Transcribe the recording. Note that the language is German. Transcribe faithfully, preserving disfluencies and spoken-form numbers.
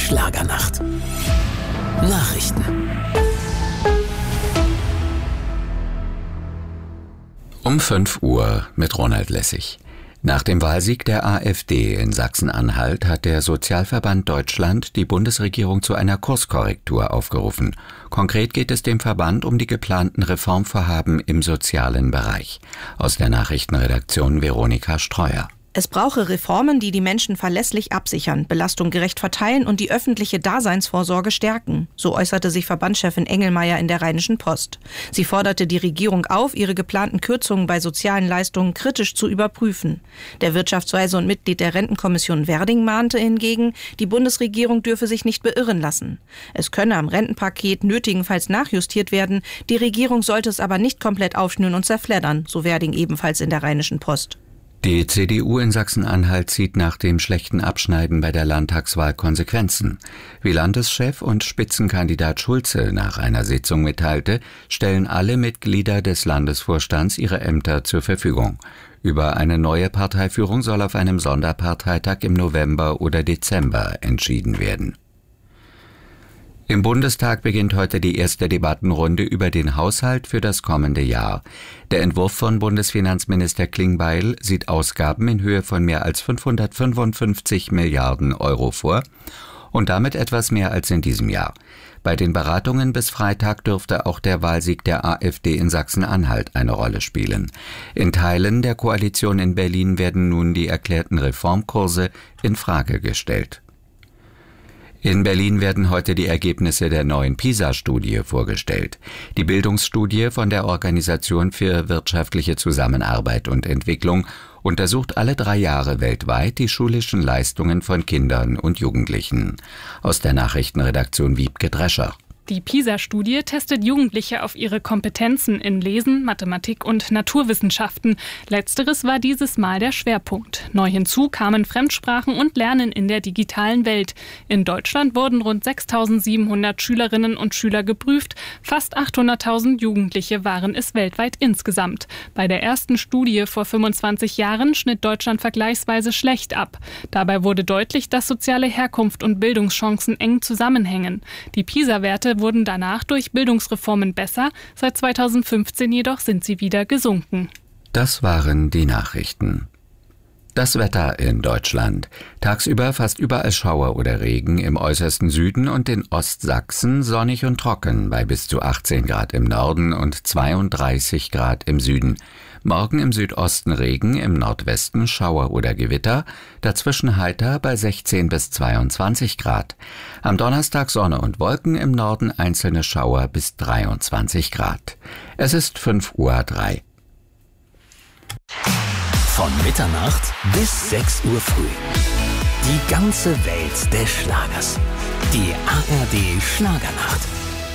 Schlagernacht. Nachrichten. Um fünf Uhr mit Ronald Lessig. Nach dem Wahlsieg der AfD in Sachsen-Anhalt hat der Sozialverband Deutschland die Bundesregierung zu einer Kurskorrektur aufgerufen. Konkret geht es dem Verband um die geplanten Reformvorhaben im sozialen Bereich. Aus der Nachrichtenredaktion Veronika Streuer. Es brauche Reformen, die die Menschen verlässlich absichern, Belastung gerecht verteilen und die öffentliche Daseinsvorsorge stärken. So äußerte sich Verbandschefin Engelmeier in der Rheinischen Post. Sie forderte die Regierung auf, ihre geplanten Kürzungen bei sozialen Leistungen kritisch zu überprüfen. Der Wirtschaftsweise und Mitglied der Rentenkommission Werding mahnte hingegen, die Bundesregierung dürfe sich nicht beirren lassen. Es könne am Rentenpaket nötigenfalls nachjustiert werden, die Regierung sollte es aber nicht komplett aufschnüren und zerfleddern, so Werding ebenfalls in der Rheinischen Post. Die C D U in Sachsen-Anhalt zieht nach dem schlechten Abschneiden bei der Landtagswahl Konsequenzen. Wie Landeschef und Spitzenkandidat Schulze nach einer Sitzung mitteilte, stellen alle Mitglieder des Landesvorstands ihre Ämter zur Verfügung. Über eine neue Parteiführung soll auf einem Sonderparteitag im November oder Dezember entschieden werden. Im Bundestag beginnt heute die erste Debattenrunde über den Haushalt für das kommende Jahr. Der Entwurf von Bundesfinanzminister Klingbeil sieht Ausgaben in Höhe von mehr als fünfhundertfünfundfünfzig Milliarden Euro vor und damit etwas mehr als in diesem Jahr. Bei den Beratungen bis Freitag dürfte auch der Wahlsieg der AfD in Sachsen-Anhalt eine Rolle spielen. In Teilen der Koalition in Berlin werden nun die erklärten Reformkurse in Frage gestellt. In Berlin werden heute die Ergebnisse der neuen PISA-Studie vorgestellt. Die Bildungsstudie von der Organisation für wirtschaftliche Zusammenarbeit und Entwicklung untersucht alle drei Jahre weltweit die schulischen Leistungen von Kindern und Jugendlichen. Aus der Nachrichtenredaktion Wiebke Drescher. Die PISA-Studie testet Jugendliche auf ihre Kompetenzen in Lesen, Mathematik und Naturwissenschaften. Letzteres war dieses Mal der Schwerpunkt. Neu hinzu kamen Fremdsprachen und Lernen in der digitalen Welt. In Deutschland wurden rund sechstausendsiebenhundert Schülerinnen und Schüler geprüft. Fast achthunderttausend Jugendliche waren es weltweit insgesamt. Bei der ersten Studie vor fünfundzwanzig Jahren schnitt Deutschland vergleichsweise schlecht ab. Dabei wurde deutlich, dass soziale Herkunft und Bildungschancen eng zusammenhängen. Die PISA-Werte wurden danach durch Bildungsreformen besser, seit zweitausendfünfzehn jedoch sind sie wieder gesunken. Das waren die Nachrichten. Das Wetter in Deutschland. Tagsüber fast überall Schauer oder Regen, im äußersten Süden und in Ostsachsen sonnig und trocken bei bis zu achtzehn Grad im Norden und zweiunddreißig Grad im Süden. Morgen im Südosten Regen, im Nordwesten Schauer oder Gewitter, dazwischen heiter bei sechzehn bis zweiundzwanzig Grad. Am Donnerstag Sonne und Wolken, im Norden einzelne Schauer bis dreiundzwanzig Grad. Es ist fünf Uhr drei. Von Mitternacht bis sechs Uhr früh. Die ganze Welt des Schlagers. Die A R D Schlagernacht.